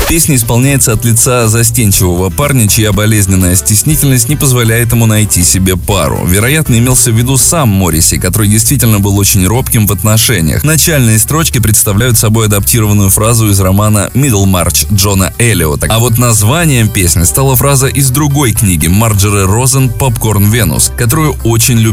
Песня исполняется от лица застенчивого парня, чья болезненная стеснительность не позволяет ему найти себе пару. Вероятно, имелся в виду сам Морриси, который действительно был очень робким в отношениях. Начальные строчки представляют собой адаптированную фразу из романа «Миддлмарч» Джона Эллиота. А вот названием песни стала фраза из другой книги Марджори Розен «Попкорн Венус», которую очень любит